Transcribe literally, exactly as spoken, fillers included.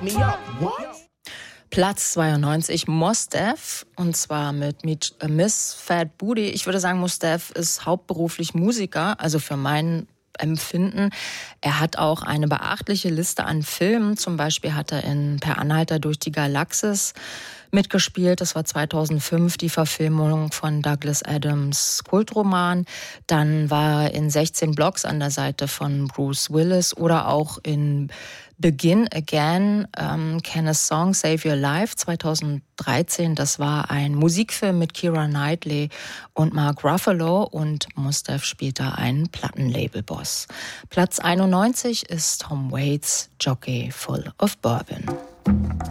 me up. What? Platz zweiundneunzig, Mos Def, und zwar mit Miss Fat Booty. Ich würde sagen, Mos Def ist hauptberuflich Musiker, also für mein Empfinden. Er hat auch eine beachtliche Liste an Filmen. Zum Beispiel hat er in Per Anhalter durch die Galaxis mitgespielt. Das war zweitausendfünf die Verfilmung von Douglas Adams' Kultroman. Dann war er in sechzehn Blocks an der Seite von Bruce Willis oder auch in Begin Again, um, Can a Song Save Your Life zweitausenddreizehn. Das war ein Musikfilm mit Keira Knightley und Mark Ruffalo, und Mos Def spielte einen Plattenlabelboss. Platz einundneunzig ist Tom Waits Jockey Full of Bourbon.